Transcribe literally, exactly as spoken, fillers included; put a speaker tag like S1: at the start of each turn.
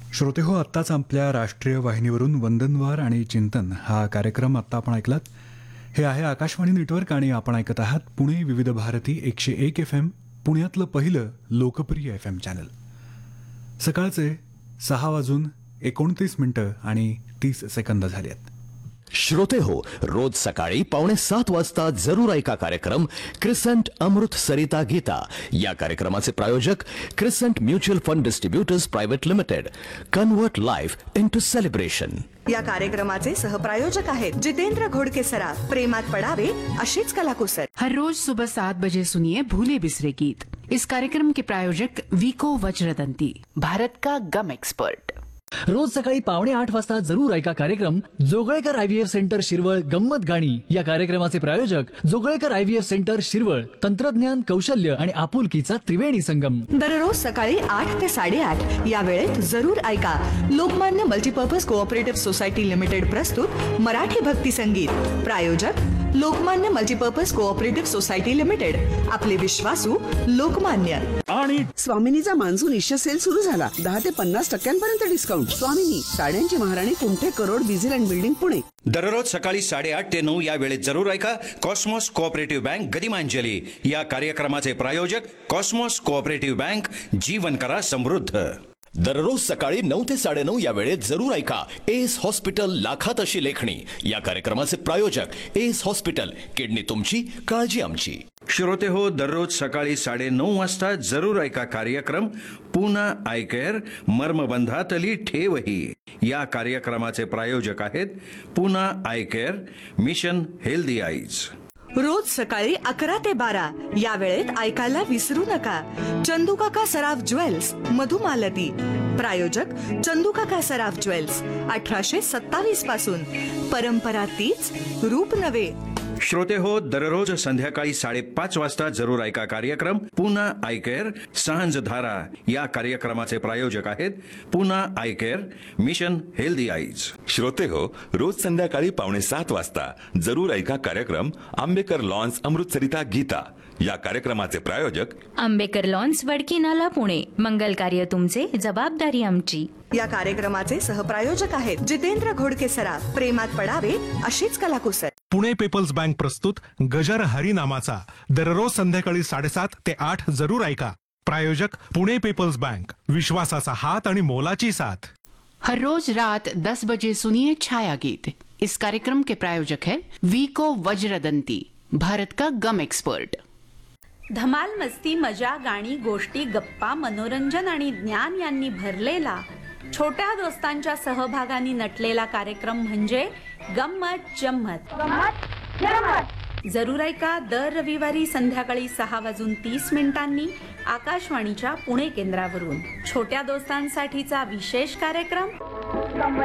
S1: श्रोते हो, आत्ताच आपल्या राष्ट्रीय वाहिनीवरून वंदनवार आणि चिंतन हा कार्यक्रम आत्ता आपण ऐकलात. हे आहे आकाशवाणी नेटवर्क आणि आपण ऐकत आहात पुणे विविध भारती एकशे एक एफ एम, पुण्यातलं पहिलं लोकप्रिय एफ एम चॅनल. सकाळचे सहा वाजून एकोणतीस मिनिटं आणि तीस सेकंद झाले आहेत.
S2: श्रोते हो, रोज सकाळी पावणे सात वाजता जरूर ऐका कार्यक्रम क्रिसेंट अमृत सरिता गीता. या कार्यक्रमाचे प्रायोजक crescent mutual fund distributors private limited. Convert life into celebration.
S3: या कार्यक्रमाचे सहप्रायोजक आहेत जितेंद्र घोडके सराफ. प्रेमात पडावे अशीच कलाकुसर.
S4: हर रोज सुबह सात बजे सुनिए भूले बिसरे गीत. इस कार्यक्रम के प्रायोजक वीको वज्रदंती, भारत का गम एक्सपर्ट.
S5: रोज सकाळी पावणे आठ वाजता जरूर ऐका कार्यक्रम जोगळेकर आयव्हीएफ सेंटर शिरवळ गंमत गाणी. या कार्यक्रमाचे प्रायोजक जोगळेकर आयव्हीएफ सेंटर शिरवळ. तंत्रज्ञान, कौशल्य आणि आपुलकीचा त्रिवेणी संगम.
S3: दररोज सकाळी आठ ते साडेआठ या वेळेत जरूर ऐका Lokmanya multipurpose cooperative society limited प्रस्तुत मराठी भक्ती संगीत. प्रायोजक Lokmanya multipurpose cooperative society limited. आपले विश्वासू लोकमान्य.
S6: आणि स्वामिनीचा मान्सून इश्य सेल सुरू झाला. दहा ते पन्नास टक्क्यांपर्यंत डिस्काउंट. स्वामिनी, साड्यांची महाराणी, कुंठे करोड बिझिल अँड बिल्डिंग पुणे.
S7: दररोज सकाळी साडेआठ ते नऊ या वेळेत जरूर ऐका कॉस्मॉस कोऑपरेटिव्ह बँक गदिमांजली. या कार्यक्रमाचे प्रायोजक कॉस्मॉस कोऑपरेटिव्ह बँक. जीवन करा समृद्ध.
S2: दररोज सकाळी नऊ ते साडेनऊ या वेळेत जरूर ऐका एस हॉस्पिटल लाखात अशी लेखणी. या कार्यक्रमाचे प्रायोजक एस हॉस्पिटल. किडनी तुमची, काळजी आमची.
S7: श्रोते हो, दररोज सकाळी साडेनऊ वाजता जरूर ऐका कार्यक्रम पुन्हा आय केअर मर्मबंधातली ठेवही. या कार्यक्रमाचे प्रायोजक आहेत पुन्हा I care, mission healthy eyes.
S3: रोज सकाळी अकरा ते बारा या वेळेत ऐकायला विसरू नका चंदूकाका सराफ ज्वेल्स मधुमालती. प्रायोजक चंदूकाका सराफ ज्वेल्स. अठराशे सत्तावीस पासून परंपरा तीच, रूप नवे.
S7: श्रोते हो, दररोज संध्याकाळी साडेपाच वाजता जरूर ऐका कार्यक्रम पुन्हा आय केअर सांझ धारा. या कार्यक्रमाचे प्रायोजक आहेत पुन्हा I care, mission healthy eyes.
S8: श्रोते हो, रोज संध्याकाळी पावणे सात वाजता जरूर ऐका कार्यक्रम आंबेकर लॉन्स अमृतसरिता गीता. या कार्यक्रमाचे प्रायोजक
S9: आंबेकर लॉन्स, वडकी नाला, पुणे. मंगल कार्य तुमचे, जबाबदारी आमची.
S3: या कार्यक्रमाचे सहप्रायोजक आहेत जितेंद्र घोडके सराफ. प्रेमात पडावे अशीच कलाकुसर.
S10: पुणे पीपल्स बँक प्रस्तुत गजर हरिनामाचा दररोज संध्याकाळी साडेसात ते आठ जरूर ऐका. प्रायोजक पुणे पीपल्स बँक. विश्वासाचा हात आणि मोलाची साथ.
S4: हर रोज रात दस बजे सुनिए छाया गीत. इस कार्यक्रम के प्रायोजक है वीको वज्रदंती, भारत का गम एक्सपर्ट.
S11: धमाल, मस्ती, मजा, गाणी, गोष्टी, गप्पा, मनोरंजन आणि ज्ञान यांनी भरलेला छोट्या दोस्तांच्या सहभागाने नटलेला कार्यक्रम म्हणजे गंमत जम्मत. जरूर ऐका दर रविवारी संध्याकाळी सहा वाजून तीस मिनिटांनी आकाशवाणीच्या पुणे केंद्रावरून छोट्या दोस्तांसाठीचा विशेष कार्यक्रम